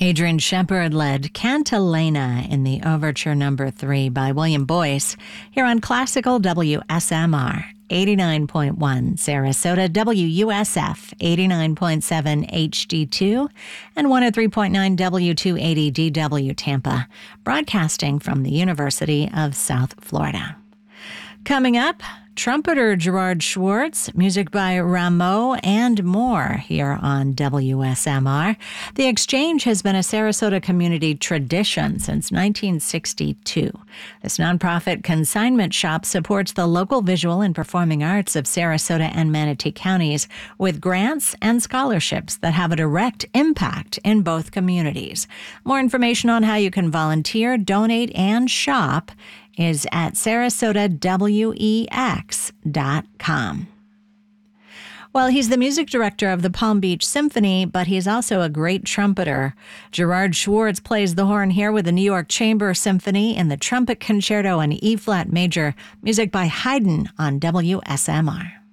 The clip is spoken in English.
Adrian Shepard led Cantilena in the Overture No. 3 by William Boyce here on Classical WSMR 89.1 Sarasota, WUSF 89.7 HD2, and 103.9 W280 DW Tampa, broadcasting from the University of South Florida. Coming up, trumpeter Gerard Schwartz, music by Rameau, and more here on WSMR. The Exchange has been a Sarasota community tradition since 1962. This nonprofit consignment shop supports the local visual and performing arts of Sarasota and Manatee counties with grants and scholarships that have a direct impact in both communities. More information on how you can volunteer, donate, and shop is at sarasotawex.com. Well, he's the music director of the Palm Beach Symphony, but he's also a great trumpeter. Gerard Schwartz plays the horn here with the New York Chamber Symphony in the Trumpet Concerto in E-flat major, music by Haydn on WSMR.